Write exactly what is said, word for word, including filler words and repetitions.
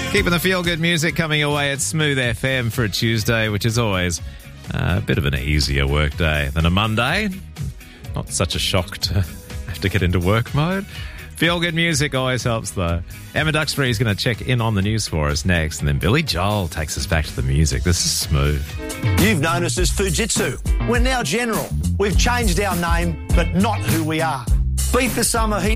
Keeping the feel-good music coming your way at Smooth F M for a Tuesday, which is always uh, a bit of an easier work day than a Monday. Not such a shock to have to get into work mode. Feel-good music always helps, though. Emma Duxbury is going to check in on the news for us next, and then Billy Joel takes us back to the music. This is Smooth. You've known us as Fujitsu. We're now General. We've changed our name, but not who we are. Beat the summer heat.